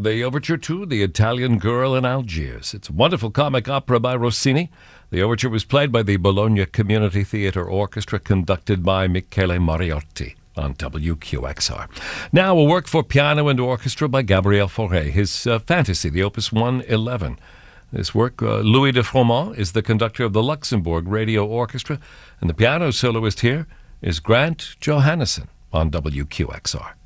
the overture to The Italian Girl in Algiers. It's a wonderful comic opera by Rossini. The overture was played by the Bologna Community Theatre Orchestra, conducted by Michele Mariotti on WQXR. Now, a work for piano and orchestra by Gabriel Fauré, his fantasy, the Opus 111. This work, Louis de Froment is the conductor of the Luxembourg Radio Orchestra, and the piano soloist here is Grant Johannesson on WQXR.